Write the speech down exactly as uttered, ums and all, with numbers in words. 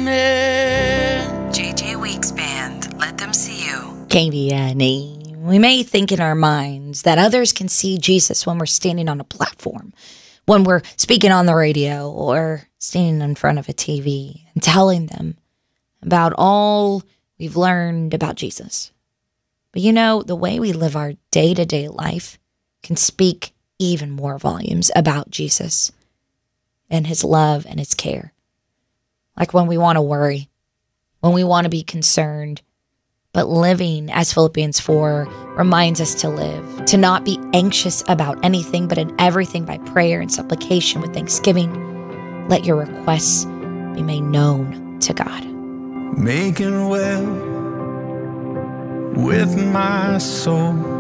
J J Weeks Band, let them see you. K B N E. We may think in our minds that others can see Jesus when we're standing on a platform, when we're speaking on the radio, or standing in front of a T V and telling them about all we've learned about Jesus. But you know, the way we live our day-to-day life can speak even more volumes about Jesus and his love and his care. Like when we want to worry, when we want to be concerned, but living, as Philippians four reminds us to live, to not be anxious about anything, but in everything by prayer and supplication with thanksgiving, let your requests be made known to God. Making well with my soul.